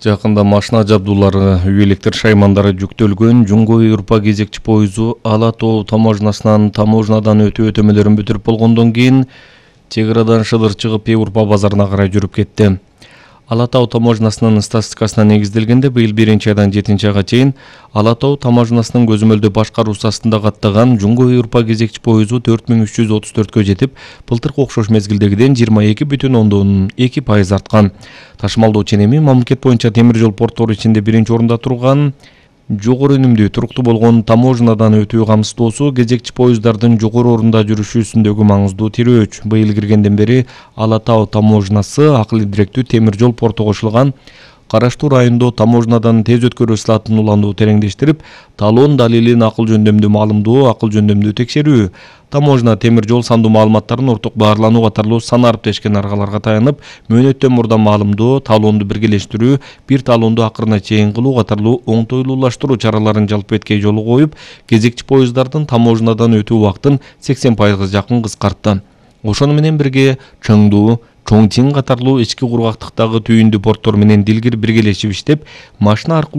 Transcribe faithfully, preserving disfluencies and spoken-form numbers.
Жакында машина жабдуулары, үй электр шаймандары жүктөлгөн Жумгой-Урпа кезекчи поезу Ала Тоо таможнасынан таможнадан өтүү өтөмөлөрүн бүтүрүп болгондон кийин чек арадан шыдыр чыгып Урпа базарына карай жүрүп кетти. Ала Тоо таможнасынын статистикасына негизделгенде быйыл биринчи айдан жетинчи айга чейин Ала Тоо таможнасынын көзөмөлдөө башкаруусу астында каттаган Жумгой-Урпа кезекчи поезу төрт миң үч жүз отуз төрткө жетип, былтыркы окшош мезгилдегиден жыйырма эки бүтүн ондон эки пайыз арткан. Ташымалдоо ченеми мамлекет боюнча темир жол порттору ичинде биринчи орунда турган. Жогору өнүмдүү туруктуу болгон таможнадан өтүү камсыздоосу кезекчи поездардын жогору орунда жүрүшүсүндөгү маңыздуу тирөөч. Быйыл киргенден бери Ала Тоо таможнасы акыл идиректүү темир жол порту кошулган Караштуу райондо таможнадан тез өткөрүү слатын улануу тереңдештирип, талон далилин акыл жөндөмдүү маалымдоо, акыл жөндөмдүү текшерүү, таможна темир жол сандуу маалыматтарын орток баарлануу катарлуу сан ариптешкен аргаларга таянып, мөөнөттөн мурда маалымдоо, талонду биргелештирүү, бир талонду акырына чейин кылуу катарлуу оңтойлуулаштыруу чараларын жалпы эткей жолу коюп, кезекчи поездардын таможнадан өтүү убактын сексен пайызга жакын кыскартты. Ошону менен бирге Чоңду, Чоңтин катарлуу ички кургактыктагы түйүндү порттор менен дилгир биргелешип иштеп, машина аркылуу